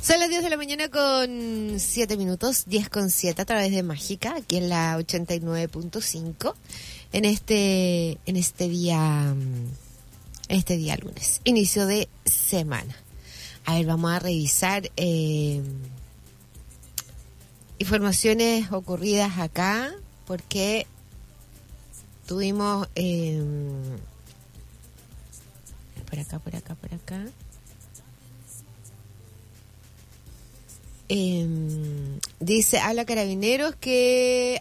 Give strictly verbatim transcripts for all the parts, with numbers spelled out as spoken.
Son las diez de la mañana con siete minutos, diez con siete a través de Mágica, aquí en la ochenta y nueve punto cinco, en este, en este día, este día lunes, inicio de semana. A ver, vamos a revisar eh, informaciones ocurridas acá, porque tuvimos eh, por acá, por acá, por acá. Eh, dice, habla Carabineros que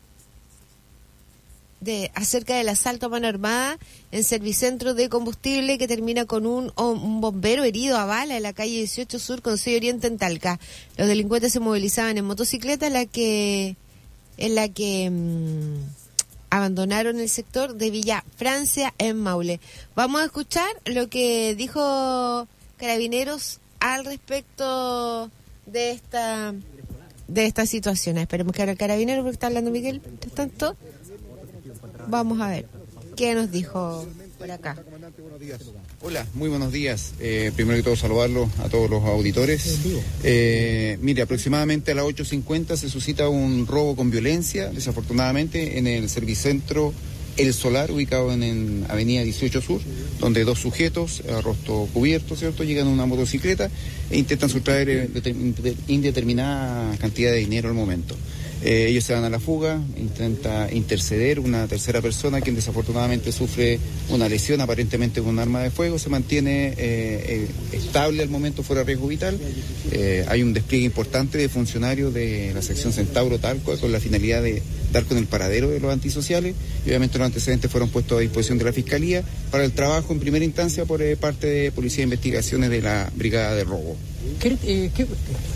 de acerca del asalto a mano armada en Servicentro de Combustible que termina con un, un bombero herido a bala en la calle dieciocho Sur con seis Oriente en Talca. Los delincuentes se movilizaban en motocicleta en la que en la que mmm, abandonaron el sector de Villa Francia en Maule. Vamos a escuchar lo que dijo Carabineros al respecto de esta de esta situación. Esperemos que ahora el Carabinero, porque está hablando Miguel, mientras tanto, vamos a ver qué nos dijo por acá. Hola, muy buenos días. Eh, primero que todo saludarlos a todos los auditores. Eh, mire, aproximadamente a las ocho cincuenta se suscita un robo con violencia, desafortunadamente, en el Servicentro El Solar, ubicado en, en Avenida dieciocho Sur, donde dos sujetos, a rostro cubierto, ¿cierto?, llegan a una motocicleta e intentan sustraer eh, indeterminada cantidad de dinero al momento. Eh, ellos se dan a la fuga, intenta interceder una tercera persona, quien desafortunadamente sufre una lesión aparentemente con un arma de fuego, se mantiene eh, eh, estable al momento, fuera de riesgo vital. Eh, hay un despliegue importante de funcionarios de la sección Centauro Talco con la finalidad de dar con el paradero de los antisociales, y obviamente los antecedentes fueron puestos a disposición de la Fiscalía para el trabajo en primera instancia por eh, parte de Policía de Investigaciones de la Brigada de Robo. ¿Qué, eh, qué,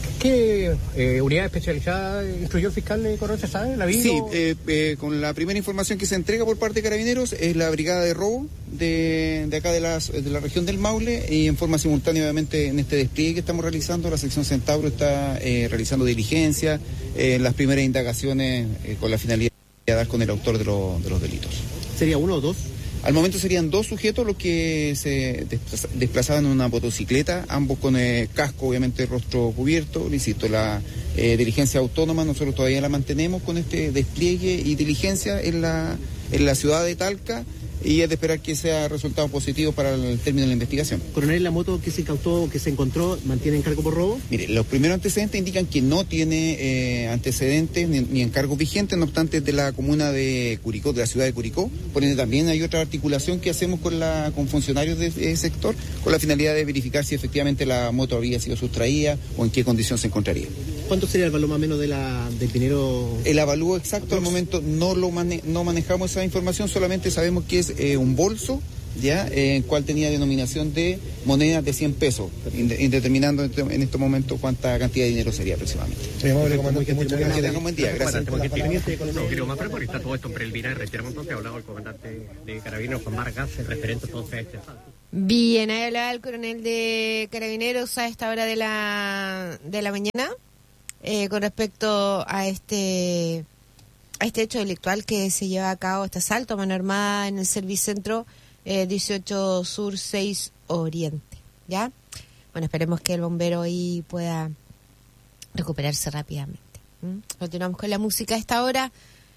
qué eh, unidad especializada instruyó el fiscal de Coronel, sabe? ¿La vino? Sí, eh, eh, con la primera información que se entrega por parte de Carabineros es la Brigada de Robo de, de acá de, las, de la región del Maule, y en forma simultánea obviamente en este despliegue que estamos realizando, la sección Centauro está eh, realizando diligencia, eh, las primeras indagaciones eh, con la finalidad de dar con el autor de, lo, de los delitos. ¿Sería uno o dos? Al momento serían dos sujetos los que se desplazaban en una motocicleta, ambos con eh, casco, obviamente rostro cubierto. Le insisto, la eh, diligencia autónoma nosotros todavía la mantenemos con este despliegue y diligencia en la, en la ciudad de Talca, y es de esperar que sea resultado positivo para el término de la investigación. Coronel, ¿la moto que se incautó, que se encontró, mantiene encargo por robo? Mire, los primeros antecedentes indican que no tiene eh, antecedentes ni, ni encargos vigentes, no obstante es de la comuna de Curicó, de la ciudad de Curicó. Por ende también hay otra articulación que hacemos con la con funcionarios de ese sector, con la finalidad de verificar si efectivamente la moto había sido sustraída o en qué condición se encontraría. ¿Cuánto sería el valor más o menos de la, del dinero? El avalúo exacto al momento no lo mane, no manejamos esa información, solamente sabemos que es eh, un bolso, ya, eh, el cual tenía denominación de monedas de cien pesos, indeterminando en, en estos momentos cuánta cantidad de dinero sería aproximadamente. Sí, amable, comandante, muchas gracias. Que tenga un buen día, gracias. No, quiero más, pero está todo esto en preliminar. Reiteramos entonces, ha hablado el comandante de Carabineros, Juan Vargas, el referente entonces a este asalto. Bien, ahí hablaba el coronel de Carabineros a esta hora de la, de la mañana. Eh, con respecto a este a este hecho delictual que se lleva a cabo, este asalto a mano armada en el Servicentro eh, dieciocho Sur seis Oriente, ¿ya? Bueno, esperemos que el bombero ahí pueda recuperarse rápidamente. ¿Mm? Continuamos con la música a esta hora,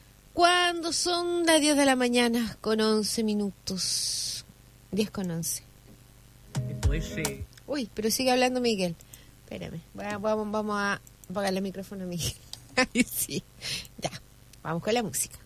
cuando son las diez de la mañana con once minutos, diez con once. Entonces, Uy, pero sigue hablando Miguel. Espérame, vamos, vamos a apagarle el micrófono a Miguel. Ay, sí. Ya, vamos con la música.